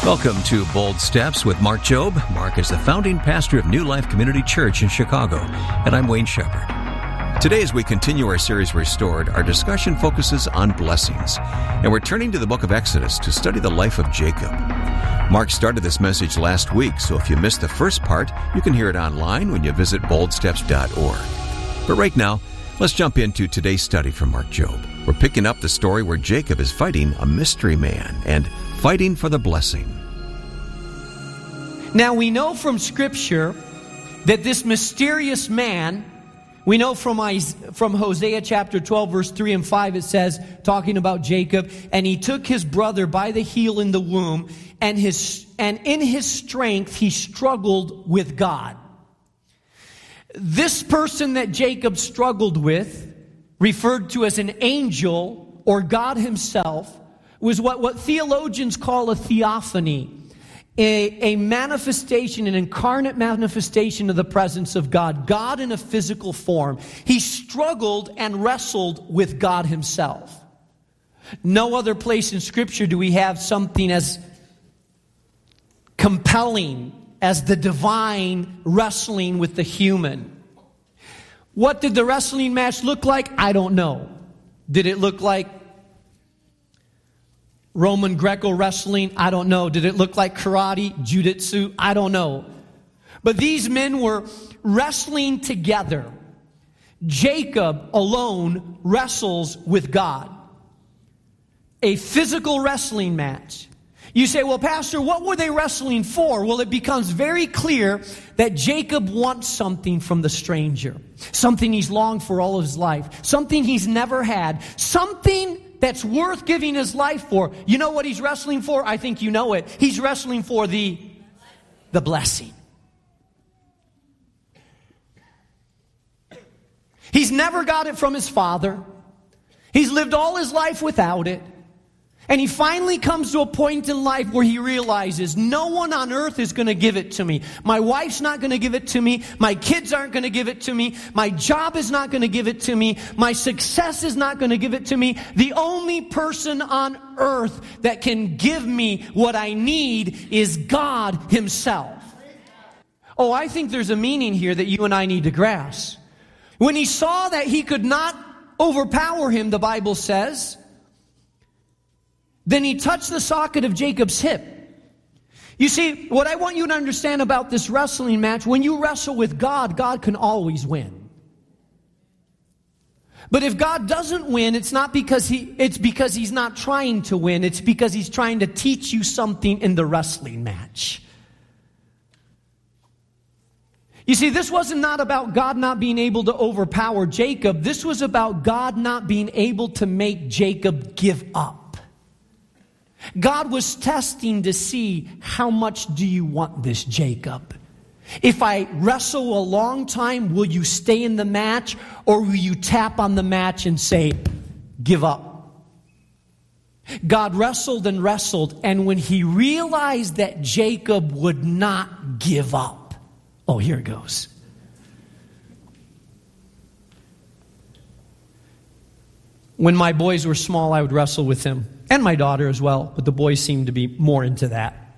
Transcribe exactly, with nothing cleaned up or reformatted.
Welcome to Bold Steps with Mark Jobe. Mark is the founding pastor of New Life Community Church in Chicago, and I'm Wayne Shepherd. Today, as we continue our series Restored, our discussion focuses on blessings, and we're turning to the book of Exodus to study the life of Jacob. Mark started this message last week, so if you missed the first part, you can hear it online when you visit bold steps dot org. But right now, let's jump into today's study from Mark Jobe. We're picking up the story where Jacob is fighting a mystery man and fighting for the blessing. Now we know from Scripture that this mysterious man, we know from from Hosea chapter twelve, verse three and five, it says, talking about Jacob, and he took his brother by the heel in the womb, and his and in his strength he struggled with God. This person that Jacob struggled with, referred to as an angel or God himself, was what, what theologians call a theophany. A, a manifestation, an incarnate manifestation of the presence of God. God in a physical form. He struggled and wrestled with God himself. No other place in Scripture do we have something as compelling as the divine wrestling with the human. What did the wrestling match look like? I don't know. Did it look like Roman Greco wrestling? I don't know. Did it look like karate, jiu-jitsu? I don't know. But these men were wrestling together. Jacob alone wrestles with God. A physical wrestling match. You say, well, Pastor, what were they wrestling for? Well, it becomes very clear that Jacob wants something from the stranger. Something he's longed for all of his life. Something he's never had. Something that's worth giving his life for. You know what he's wrestling for? I think you know it. He's wrestling for the, the blessing. He's never got it from his father. He's lived all his life without it. And he finally comes to a point in life where he realizes no one on earth is going to give it to me. My wife's not going to give it to me. My kids aren't going to give it to me. My job is not going to give it to me. My success is not going to give it to me. The only person on earth that can give me what I need is God himself. Oh, I think there's a meaning here that you and I need to grasp. When he saw that he could not overpower him, the Bible says, then he touched the socket of Jacob's hip. You see, what I want you to understand about this wrestling match, when you wrestle with God, God can always win. But if God doesn't win, it's not because he, it's because he's not trying to win. It's because he's trying to teach you something in the wrestling match. You see, this wasn't not about God not being able to overpower Jacob. This was about God not being able to make Jacob give up. God was testing to see, how much do you want this, Jacob? If I wrestle a long time, will you stay in the match, or will you tap on the match and say, give up? God wrestled and wrestled, and when he realized that Jacob would not give up, oh, here it goes. When my boys were small, I would wrestle with him. And my daughter as well, but the boys seemed to be more into that.